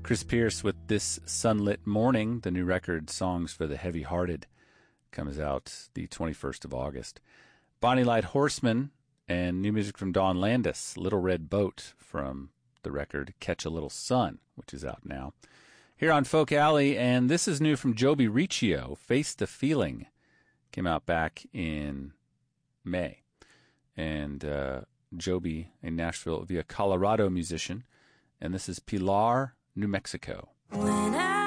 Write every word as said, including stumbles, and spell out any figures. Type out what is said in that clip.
Chris Pierce with This Sunlit Morning, the new record, Songs for the Heavy-Hearted, comes out the twenty-first of August. Bonnie Light Horseman and new music from Dawn Landis, Little Red Boat, from the record Catch a Little Sun, which is out now. Here on Folk Alley, and this is new from Joby Riccio, Face the Feeling, came out back in May. And uh, Joby, a Nashville via Colorado musician, and this is Pilar, New Mexico.